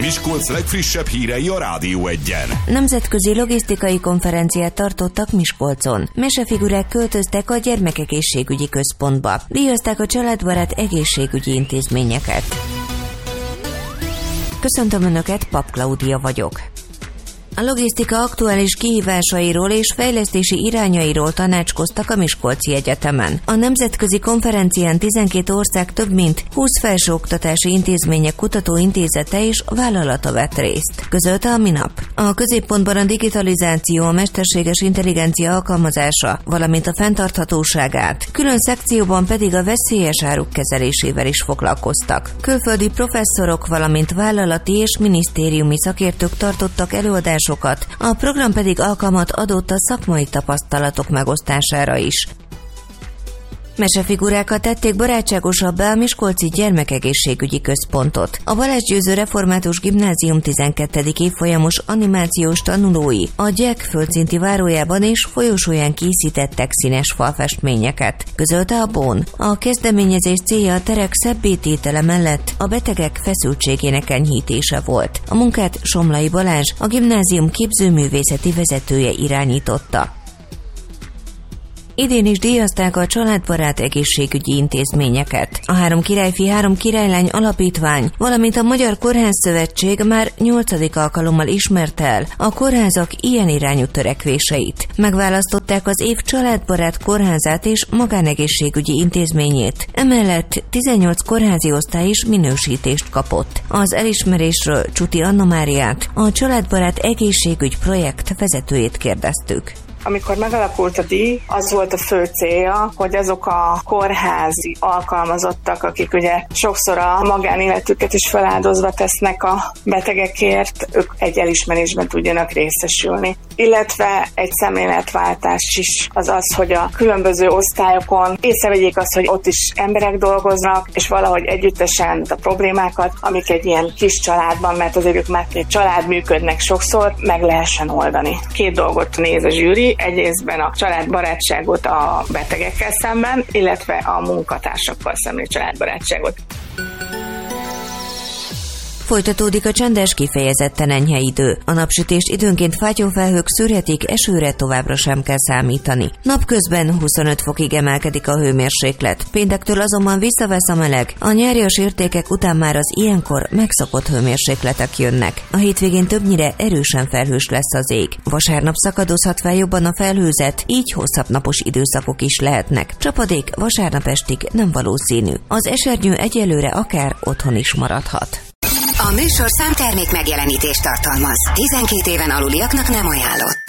Miskolc legfrissebb hírei a Rádió Egyen. Nemzetközi logisztikai konferenciát tartottak Miskolcon. Mesefigurák költöztek a gyermekegészségügyi központba. Díjazták a családbarát egészségügyi intézményeket. Köszöntöm Önöket, Pap Klaudia vagyok. A logisztika aktuális kihívásairól és fejlesztési irányairól tanácskoztak a Miskolci Egyetemen. A nemzetközi konferencián 12 ország több mint 20 felsőoktatási intézménye, kutatóintézete és vállalata vett részt, közölte a minap. A középpontban a digitalizáció, a mesterséges intelligencia alkalmazása, valamint a fenntarthatóságát, külön szekcióban pedig a veszélyes áruk kezelésével is foglalkoztak. Külföldi professzorok, valamint vállalati és minisztériumi szakértők tartottak előadásokat, a program pedig alkalmat adott a szakmai tapasztalatok megosztására is. Mesefigurákat tették barátságosabbá a Miskolci Gyermekegészségügyi Központot. A Balázs Győző Református Gimnázium 12. évfolyamos animációs tanulói a GYEK földszinti várójában és folyosóján készítettek színes falfestményeket, közölte a BON. A kezdeményezés célja a terek szebbé tétele mellett a betegek feszültségének enyhítése volt. A munkát Somlai Balázs, a gimnázium képzőművészeti vezetője irányította. Idén is díjazták a családbarát egészségügyi intézményeket. A Három királyfi, Három királylány alapítvány, valamint a Magyar Kórházszövetség már 8. alkalommal ismerte el a kórházak ilyen irányú törekvéseit. Megválasztották az év családbarát kórházát és magánegészségügyi intézményét. Emellett 18 kórházi osztály is minősítést kapott. Az elismerésről Csuti Anna Máriát, a családbarát egészségügy projekt vezetőjét kérdeztük. Amikor megalakult a díj, az volt a fő célja, hogy azok a kórházi alkalmazottak, akik ugye sokszor a magánéletüket is feláldozva tesznek a betegekért, ők egy elismerésben tudjanak részesülni. Illetve egy szemléletváltás is az az, hogy a különböző osztályokon észrevegyék azt, hogy ott is emberek dolgoznak, és valahogy együttesen a problémákat, amik egy ilyen kis családban, mert azért ők már egy család működnek sokszor, meg lehessen oldani. 2 dolgot néz a zsűri. Egyrésztben a családbarátságot a betegekkel szemben, illetve a munkatársakkal szemben családbarátságot. Folytatódik a csendes, kifejezetten enyhe idő. A napsütést időnként fátyolfelhők szűrhetik, esőre továbbra sem kell számítani. Napközben 25 fokig emelkedik a hőmérséklet. Péntektől azonban visszavesz a meleg. A nyárias értékek után már az ilyenkor megszokott hőmérsékletek jönnek. A hétvégén többnyire erősen felhős lesz az ég. Vasárnap szakadozhat fel jobban a felhőzet, így hosszabb napos időszakok is lehetnek. Csapadék vasárnap estig nem valószínű. Az esernyő egyelőre akár otthon is maradhat. A műsor számtermék megjelenítést tartalmaz. 12 éven aluliaknak nem ajánlott.